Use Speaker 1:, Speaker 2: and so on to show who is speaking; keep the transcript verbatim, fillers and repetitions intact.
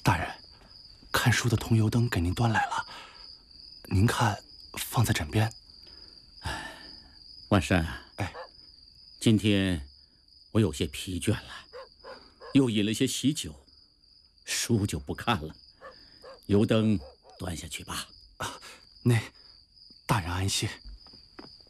Speaker 1: 大人，看书的铜油灯给您端来了，您看，放在枕边。
Speaker 2: 哎，万山，
Speaker 1: 哎，
Speaker 2: 今天我有些疲倦了，又饮了些喜酒，书就不看了，油灯端下去吧。
Speaker 1: 啊，那大人安心。